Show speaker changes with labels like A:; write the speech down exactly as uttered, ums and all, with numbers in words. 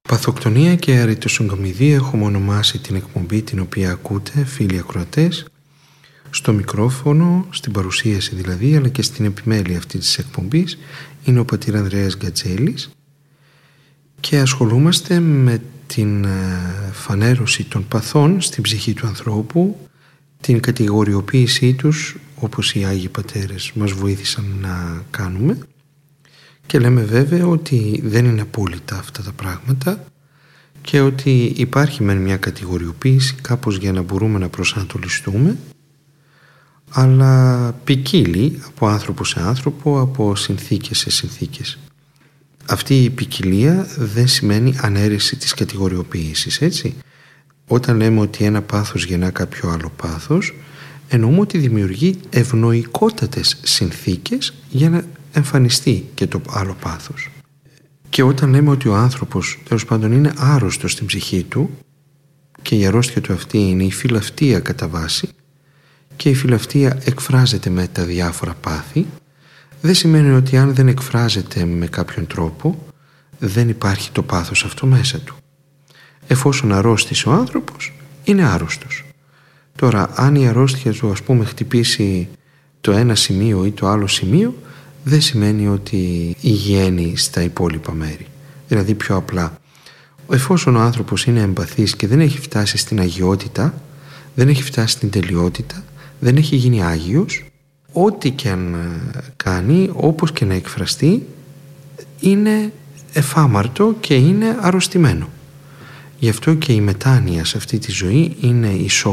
A: Παθοκτονία και αριτοσυγκομιδία έχουμε ονομάσει την εκπομπή την οποία ακούτε, φίλοι ακροατές, στο μικρόφωνο, στην παρουσίαση δηλαδή, αλλά και στην επιμέλεια αυτή της εκπομπής. Είναι ο πατήρ Ανδρέας Γκατζέλης και ασχολούμαστε με την φανέρωση των παθών στην ψυχή του ανθρώπου, την κατηγοριοποίησή τους, όπως οι Άγιοι Πατέρες μας βοήθησαν να κάνουμε, και λέμε βέβαια ότι δεν είναι απόλυτα αυτά τα πράγματα και ότι υπάρχει μεν μια κατηγοριοποίηση κάπως για να μπορούμε να προσανατολιστούμε, αλλά ποικίλει από άνθρωπο σε άνθρωπο, από συνθήκες σε συνθήκες. Αυτή η ποικιλία δεν σημαίνει ανέρεση της κατηγοριοποίησης, έτσι. Όταν λέμε ότι ένα πάθος γεννά κάποιο άλλο πάθος, εννοούμε ότι δημιουργεί ευνοϊκότατες συνθήκες για να εμφανιστεί και το άλλο πάθος. Και όταν λέμε ότι ο άνθρωπος τέλος πάντων είναι άρρωστος στην ψυχή του και η αρρώστια του αυτή είναι η φιλαυτία κατά βάση, και η φιλαυτία εκφράζεται με τα διάφορα πάθη, δεν σημαίνει ότι αν δεν εκφράζεται με κάποιον τρόπο δεν υπάρχει το πάθος αυτό μέσα του. Εφόσον αρρώστησε ο άνθρωπος, είναι άρρωστος. Τώρα, αν η αρρώστια του, ας πούμε, χτυπήσει το ένα σημείο ή το άλλο σημείο, δεν σημαίνει ότι υγιένει στα υπόλοιπα μέρη. Δηλαδή, πιο απλά, εφόσον ο άνθρωπος είναι εμπαθής και δεν έχει φτάσει στην αγιότητα, δεν έχει φτάσει στην τελειότητα, δεν έχει γίνει Άγιος, ό,τι και αν κάνει, όπως και να εκφραστεί, είναι εφάμαρτο και είναι αρρωστημένο. Γι' αυτό και η μετάνοια σε αυτή τη ζωή είναι η